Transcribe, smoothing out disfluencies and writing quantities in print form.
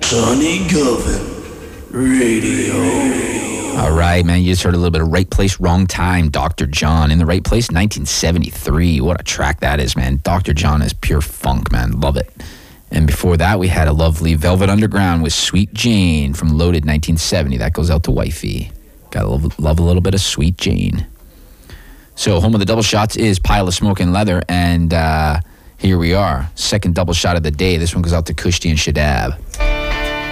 Tony Govin Radio. All right, man, you just heard a little bit of Right Place, Wrong Time, Dr. John. In the Right Place, 1973. What a track that is, man. Dr. John is pure funk, man. Love it. And before that, we had a lovely Velvet Underground with Sweet Jane from Loaded, 1970. That goes out to Wifey. Gotta love a little bit of Sweet Jane. So home of the double shots is Pile of Smoke and Leather, and here we are. Second double shot of the day. This one goes out to Kushti and Shadab.